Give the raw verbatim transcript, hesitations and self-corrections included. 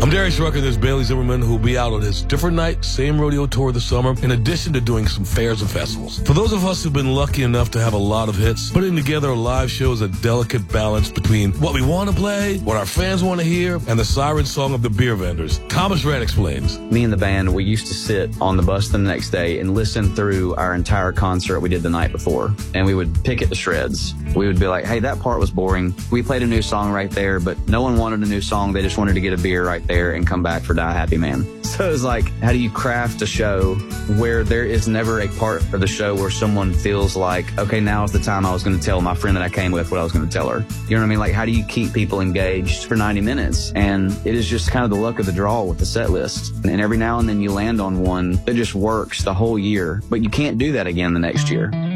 I'm Darius Rucker. There's Bailey Zimmerman, who will be out on his Different Night, Same Rodeo tour this summer, in addition to doing some fairs and festivals. For those of us who've been lucky enough to have a lot of hits, putting together a live show is a delicate balance between what we want to play, what our fans want to hear, and the siren song of the beer vendors. Thomas Rhett explains. Me and the band, we used to sit on the bus the next day and listen through our entire concert we did the night before, and we would pick it to shreds. We would be like, hey, that part was boring. We played a new song right there, but no one wanted a new song. They just wanted to get a beer right there and come back for Die Happy Man. So it's like, how do you craft a show where there is never a part of the show where someone feels like, okay, now is the time I was going to tell my friend that I came with what I was going to tell her. You know what I mean? Like, how do you keep people engaged for ninety minutes? And it is just kind of the luck of the draw with the set list. And every now and then you land on one that just works the whole year, but you can't do that again the next year.